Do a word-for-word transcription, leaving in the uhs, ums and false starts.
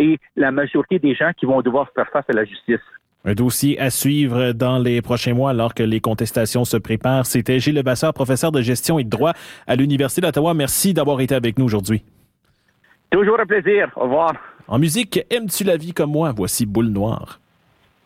et la majorité des gens qui vont devoir faire face à la justice. Un dossier à suivre dans les prochains mois alors que les contestations se préparent. C'était Gilles Levasseur, professeur de gestion et de droit à l'Université d'Ottawa. Merci d'avoir été avec nous aujourd'hui. Toujours un plaisir. Au revoir. En musique, aimes-tu la vie comme moi? Voici Boule Noire.